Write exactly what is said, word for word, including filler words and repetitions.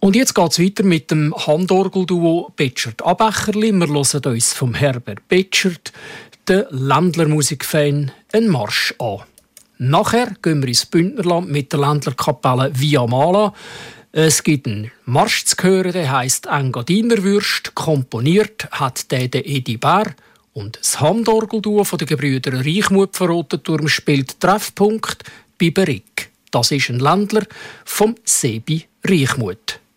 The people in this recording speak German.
Und jetzt geht es weiter mit dem Handorgelduo Betschert-Abecherli. Wir hören uns vom Herbert Betschert, den Ländlermusikfan, einen Marsch an. Nachher gehen wir ins Bündnerland mit der Ländlerkapelle Via Mala. Es gibt einen Marsch zu hören, der heisst Engadinerwürst. Komponiert hat der, der Edi Bär. Und das Handorgelduo von den Gebrüder Reichmuth von Rotenturm spielt Treffpunkt bei Berick. Das ist ein Ländler vom Sebi Reichmuth.